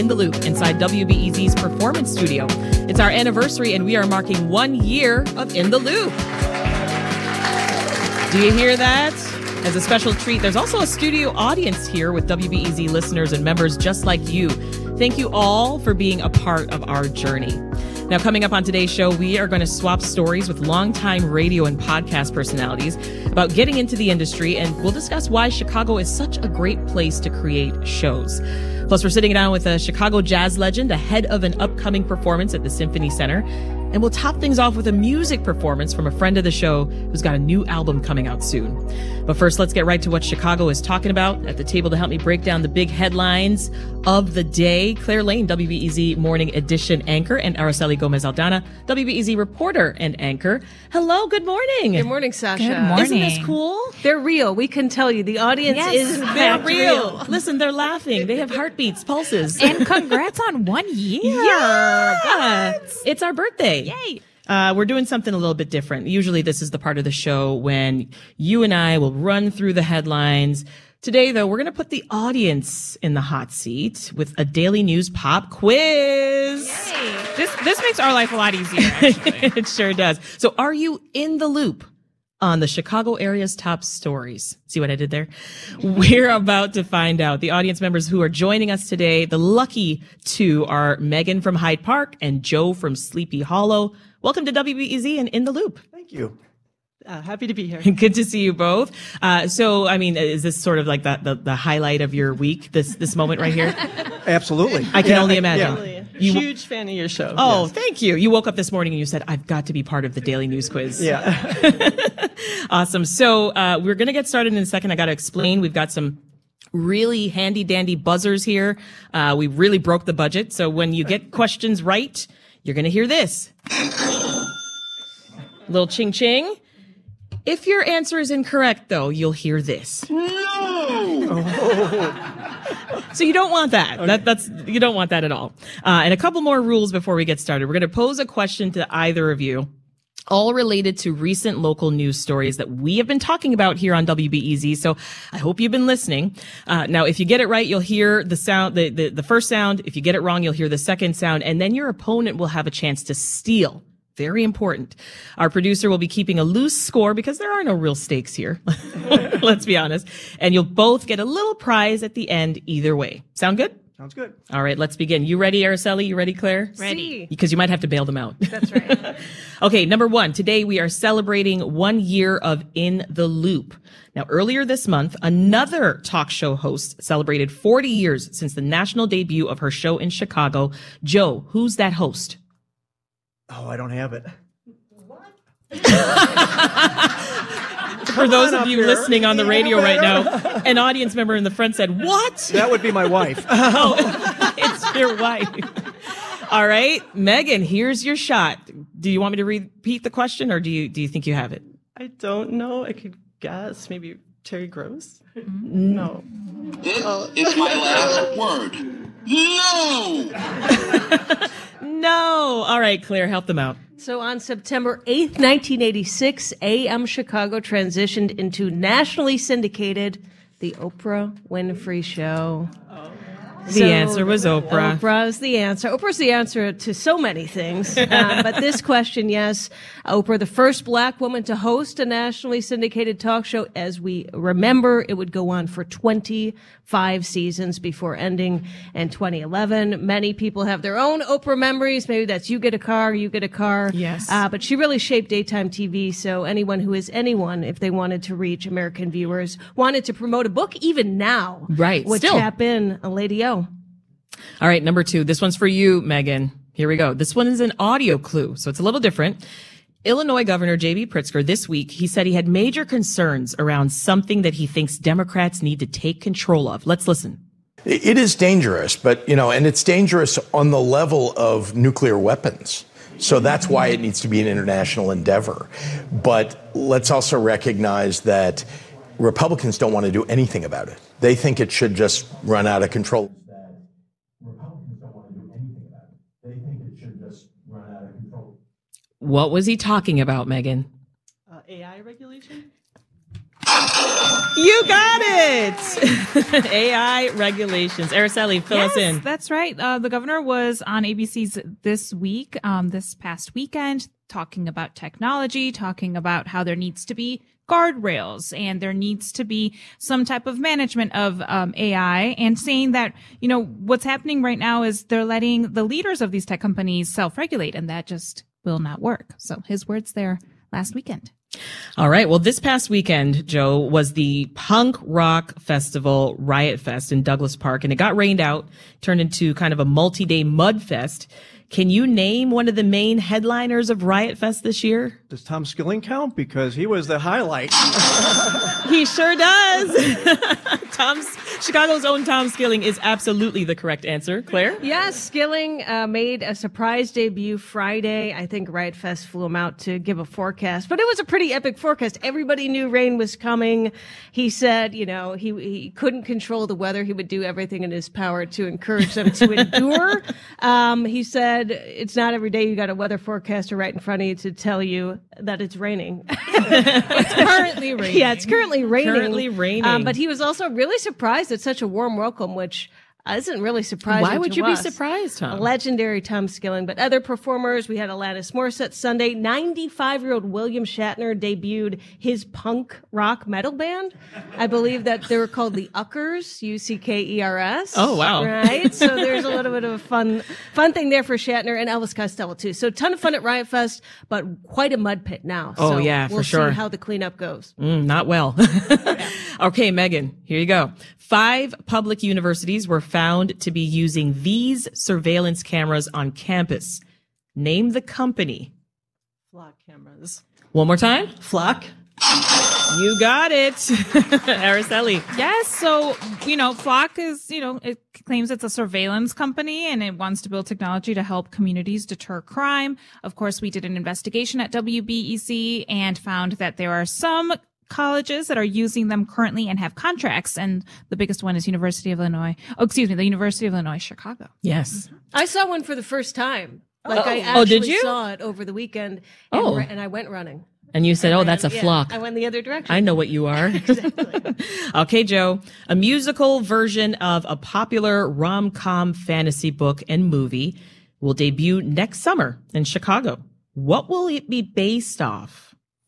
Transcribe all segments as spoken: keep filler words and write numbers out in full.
In the Loop inside W B E Z's Performance Studio. It's our anniversary and we are marking one year of In the Loop. Do you hear that? As a special treat, there's also a studio audience here with W B E Z listeners and members just like you. Thank you all for being a part of our journey. Now, coming up on today's show, we are going to swap stories with longtime radio and podcast personalities about getting into the industry, and we'll discuss why Chicago is such a great place to create shows. Plus, we're sitting down with a Chicago jazz legend ahead of an upcoming performance at the Symphony Center. And we'll top things off with a music performance from a friend of the show who's got a new album coming out soon. But first, let's get right to what Chicago is talking about. At the table to help me break down the big headlines of the day, Claire Lane, W B E Z Morning Edition anchor, and Araceli Gomez-Aldana, W B E Z reporter and anchor. Hello, good morning. Good morning, Sasha. Good morning. Isn't this cool? They're real. We can tell you. The audience Yes, is They're fact real. Listen, they're laughing. They have heartbeats, pulses. And congrats on one year. Yeah. It's our birthday. Yay. Uh, we're doing something a little bit different. Usually this is the part of the show when you and I will run through the headlines. Today, though, we're going to put the audience in the hot seat with a daily news pop quiz. Yay. This this makes our life a lot easier, actually. It sure does. So are you in the loop on the Chicago area's top stories? See what I did there? We're about to find out. The audience members who are joining us today, the lucky two are Megan from Hyde Park and Joe from Sleepy Hollow. Welcome to W B E Z and In the Loop. Thank you. Uh, happy to be here. Good to see you both. Uh, so, I mean, is this sort of like the, the, the highlight of your week, this, this moment right here? Absolutely. I can Yeah, only I- imagine. yeah. You- Huge fan of your show. Oh, Yes. thank you. You woke up this morning and you said, I've got to be part of the daily news quiz. Yeah. Awesome. So, uh, we're going to get started in a second. I got to explain. We've got some really handy dandy buzzers here. Uh, we really broke the budget. So when you get questions right, you're going to hear this. Little ching ching. If your answer is incorrect, though, you'll hear this. No! So you don't want that. Okay. That that's you don't want that at all. Uh, and a couple more rules before we get started. We're going to pose a question to either of you, all related to recent local news stories that we have been talking about here on W B E Z. So I hope you've been listening. Uh, now, if you get it right, you'll hear the sound, the, the the first sound. If you get it wrong, you'll hear the second sound, and then your opponent will have a chance to steal. Very important. Our producer will be keeping a loose score because there are no real stakes here. Let's be honest. And you'll both get a little prize at the end either way. Sound good? Sounds good. All right, let's begin. You ready, Araceli? You ready, Claire? Ready. Because you might have to bail them out. That's right. Okay, number one. Today we are celebrating one year of In the Loop. Now, earlier this month, another talk show host celebrated forty years since the national debut of her show in Chicago. Joe, who's that host? Oh, I don't have it. For those of you here. listening on the radio right now, an audience member in the front said, "What?" That would be my wife. Oh, it's your wife. All right, Megan, here's your shot. Do you want me to repeat the question, or do you do you think you have it? I don't know. I could guess. Maybe Terry Gross? No. This is my last word. No! No. All right, Claire, help them out. So on September eighth, nineteen eighty-six, A M Chicago transitioned into nationally syndicated The Oprah Winfrey Show. The answer was Oprah. Oprah is the answer. Oprah's the answer to so many things. Um, but this question, yes, Oprah, the first black woman to host a nationally syndicated talk show. As we remember, it would go on for twenty-five seasons before ending in twenty eleven. Many people have their own Oprah memories. Maybe that's you get a car, you get a car. Yes. Uh, but she really shaped daytime T V. So anyone who is anyone, if they wanted to reach American viewers, wanted to promote a book, even now, Right, would still. tap in a Lady O. All right, number two. This one's for you, Megan. Here we go. This one is an audio clue, so it's a little different. Illinois Governor J B Pritzker this week, he said he had major concerns around something that he thinks Democrats need to take control of. Let's listen. It is dangerous, but, you know, and it's dangerous on the level of nuclear weapons. So that's why it needs to be an international endeavor. But let's also recognize that Republicans don't want to do anything about it. They think it should just run out of control. Republicans don't want to do anything about it. They think it should just run out of control. What was he talking about, Megan? Uh, A I regulation? You got it. A I regulations. Araceli, fill yes, us in. That's right. Uh, the governor was on A B C's This Week, um, this past weekend, talking about technology, talking about how there needs to be guardrails and there needs to be some type of management of um, A I, and saying that, you know, what's happening right now is they're letting the leaders of these tech companies self-regulate, and that just will not work. So his words there last weekend. All right. Well, this past weekend, Joe, was the punk rock festival Riot Fest in Douglas Park, and it got rained out, turned into kind of a multi-day mud fest. Can you name one of the main headliners of Riot Fest this year? Does Tom Skilling count? Because he was the highlight. He sure does. Tom's Chicago's own Tom Skilling is absolutely the correct answer. Claire? Yes, Skilling uh, made a surprise debut Friday. I think Riot Fest flew him out to give a forecast, but it was a pretty epic forecast. Everybody knew rain was coming. He said, you know, he he couldn't control the weather. He would do everything in his power to encourage them to endure. Um, he said, it's not every day you got a weather forecaster right in front of you to tell you that it's raining. It's currently raining. Yeah, it's currently raining. Currently raining. Um, but he was also really surprised at such a warm welcome, which isn't really surprising. Why would to you be us. surprised, Tom? Legendary Tom Skilling. But other performers, we had Alanis Morissette Sunday. ninety-five-year-old William Shatner debuted his punk rock metal band. I believe that they were called the Uckers, U C K E R S. Oh, wow. Right? So there's a little bit of a fun, fun thing there for Shatner and Elvis Costello, too. So a ton of fun at Riot Fest, but quite a mud pit now. Oh, so yeah, for we'll sure. see how the cleanup goes. Mm, not well. Okay, Megan, here you go. Five public universities were found to be using these surveillance cameras on campus. Name the company. Flock cameras. One more time. Flock? You got it. Araceli. Yes. So, you know, Flock is, you know, it claims it's a surveillance company and it wants to build technology to help communities deter crime. Of course, we did an investigation at W B E Z and found that there are some colleges that are using them currently and have contracts. And the biggest one is University of Illinois. Oh, excuse me, the University of Illinois, Chicago. Yes. I saw one for the first time. Like I Oh, actually did you? saw it over the weekend. And, Oh. ra- and I went running. And you said, oh, that's a Yeah, flock. I went the other direction. I know what you are. Okay, Joe. A musical version of a popular rom-com fantasy book and movie will debut next summer in Chicago. What will it be based off?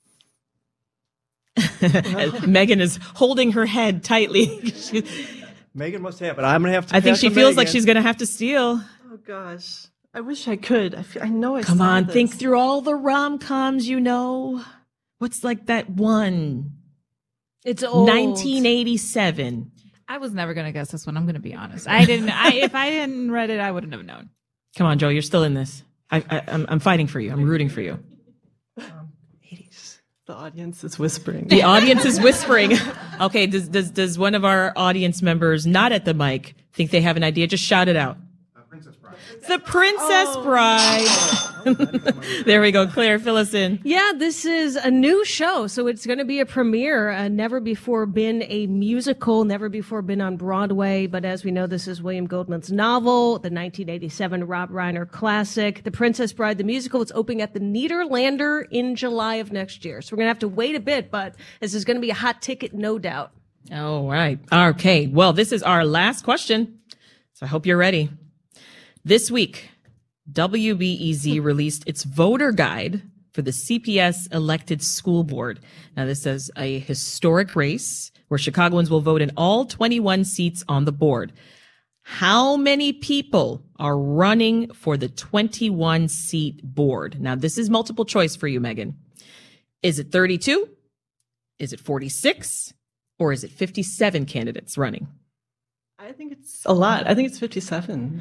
Megan is holding her head tightly. She- Megan must have it. I'm going to have to I think pass she on feels like Megan. she's going to have to steal. Oh gosh. I wish I could. I, feel, I know I Come saw on, this. think through all the rom-coms you know. What's like that one? It's old. nineteen eighty-seven. I was never going to guess this one. I'm going to be honest. I didn't, I, if I didn't read it, I wouldn't have known. Come on, Joe, you're still in this. I, I, I'm, I'm fighting for you. I'm rooting for you. eighties. The audience is whispering. The audience is whispering. Okay, does, does, does one of our audience members not at the mic think they have an idea? Just shout it out. The Princess Bride. There we go. Claire, fill us in. Yeah, this is a new show, so it's going to be a premiere. Uh, never before been a musical, never before been on Broadway. But as we know, this is William Goldman's novel, the nineteen eighty-seven Rob Reiner classic, The Princess Bride, the musical. It's opening at the Nederlander in July of next year. So we're going to have to wait a bit, but this is going to be a hot ticket, no doubt. All right. Okay. Well, this is our last question. So I hope you're ready. This week, W B E Z released its voter guide for the C P S elected school board. Now, this is a historic race where Chicagoans will vote in all twenty-one seats on the board. How many people are running for the twenty-one seat board? Now, this is multiple choice for you, Megan. Is it thirty-two? Is it forty-six? Or is it fifty-seven candidates running? I think it's a lot. I think it's fifty-seven.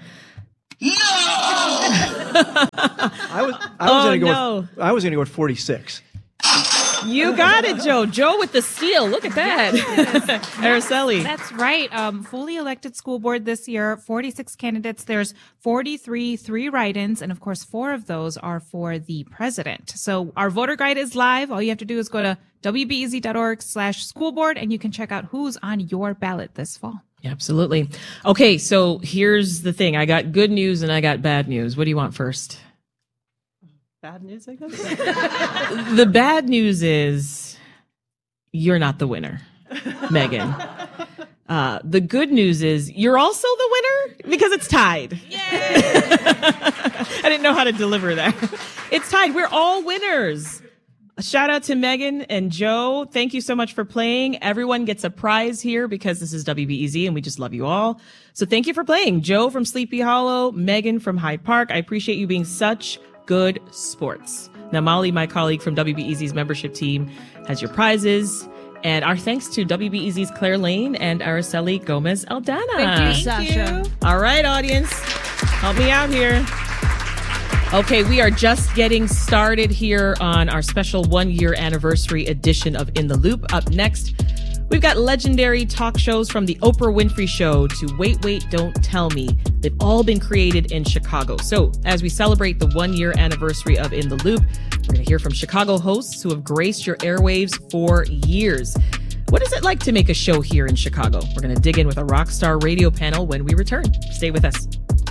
I was, I was Oh, going to go. no. With, I was going to go with forty-six. You got it, Joe. Joe with the steal. Look at that. Araceli. That's right. Um, fully elected school board this year, forty-six candidates. There's forty-three, three write-ins, and of course, four of those are for the president. So our voter guide is live. All you have to do is go to W B E Z dot org slash school board, and you can check out who's on your ballot this fall. Absolutely. Okay, so here's the thing. I got good news and I got bad news. What do you want first? Bad news, I guess. The bad news is you're not the winner. Megan. Uh, the good news is you're also the winner because it's tied. Yay! I didn't know how to deliver that. It's tied. We're all winners. A shout out to Megan and Joe. Thank you so much for playing. Everyone gets a prize here because this is W B E Z and we just love you all. So thank you for playing. Joe from Sleepy Hollow, Megan from Hyde Park. I appreciate you being such good sports. Now, Molly, my colleague from W B E Z's membership team, has your prizes. And our thanks to W B E Z's Claire Lane and Araceli Gomez Aldana. Thank you, Sasha. All right, audience, help me out here. Okay, we are just getting started here on our special one-year anniversary edition of In the Loop. Up next, we've got legendary talk shows from the Oprah Winfrey Show to Wait, Wait, Don't Tell Me. They've all been created in Chicago. So as we celebrate the one-year anniversary of In the Loop, we're going to hear from Chicago hosts who have graced your airwaves for years. What is it like to make a show here in Chicago? We're going to dig in with a Rockstar Radio panel when we return. Stay with us.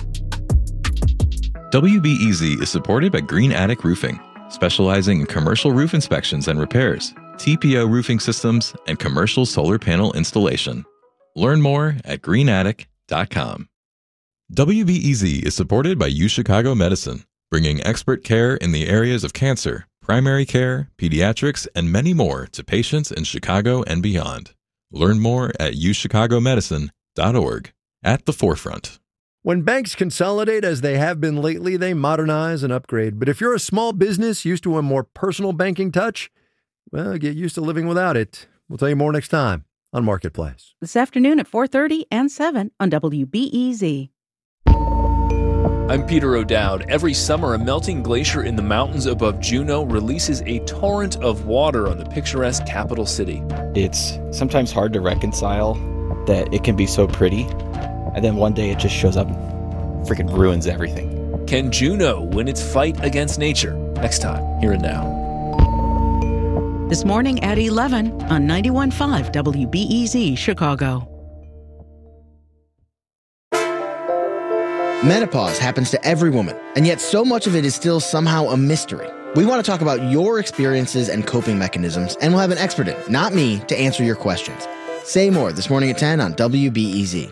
W B E Z is supported by Green Attic Roofing, specializing in commercial roof inspections and repairs, T P O roofing systems, and commercial solar panel installation. Learn more at green attic dot com. W B E Z is supported by UChicago Medicine, bringing expert care in the areas of cancer, primary care, pediatrics, and many more to patients in Chicago and beyond. Learn more at u chicago medicine dot org. At the forefront. When banks consolidate as they have been lately, they modernize and upgrade. But if you're a small business used to a more personal banking touch, well, get used to living without it. We'll tell you more next time on Marketplace. This afternoon at four thirty and seven on W B E Z. I'm Peter O'Dowd. Every summer, a melting glacier in the mountains above Juneau releases a torrent of water on the picturesque capital city. It's sometimes hard to reconcile that it can be so pretty, and then one day it just shows up and freaking ruins everything. Can Juneau win its fight against nature? Next time, Here and Now. This morning at eleven on ninety-one point five W B E Z Chicago. Menopause happens to every woman, and yet so much of it is still somehow a mystery. We want to talk about your experiences and coping mechanisms, and we'll have an expert in, not me, to answer your questions. Say more this morning at ten on W B E Z.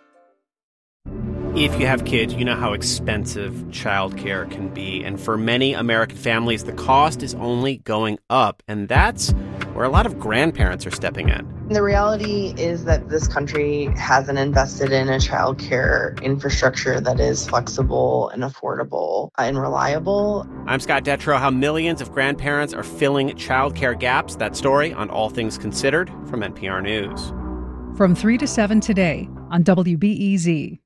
If you have kids, you know how expensive childcare can be. And for many American families, the cost is only going up. And that's where a lot of grandparents are stepping in. The reality is that this country hasn't invested in a childcare infrastructure that is flexible and affordable and reliable. I'm Scott Detrow. How millions of grandparents are filling childcare gaps. That story on All Things Considered from N P R News. From three to seven today on W B E Z.